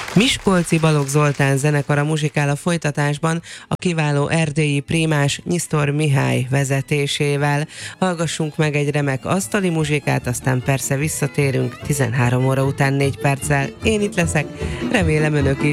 Miskolci Balogh Zoltán zenekara muzsikál a folytatásban a kiváló erdélyi prímás Nyisztor Mihály vezetésével. Hallgassunk meg egy remek asztali muzsikát, aztán persze visszatérünk 13 óra után 4 perccel. Én itt leszek, remélem önök is.